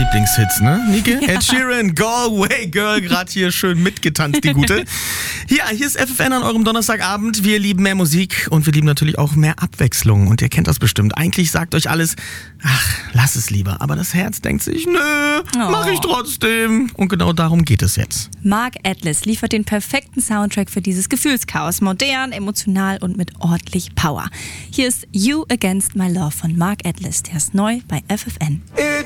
Lieblingshits, ne, Nike? Ed Sheeran, Go Away Girl, gerade hier schön mitgetanzt, die Gute. Ja, hier ist FFN an eurem Donnerstagabend. Wir lieben mehr Musik und wir lieben natürlich auch mehr Abwechslung. Und ihr kennt das bestimmt. Eigentlich sagt euch alles, ach, lass es lieber. Aber das Herz denkt sich, nö, mach ich trotzdem. Und genau darum geht es jetzt. Mark Atlas liefert den perfekten Soundtrack für dieses Gefühlschaos. Modern, emotional und mit ordentlich Power. Hier ist You Against My Love von Mark Atlas. Der ist neu bei FFN. It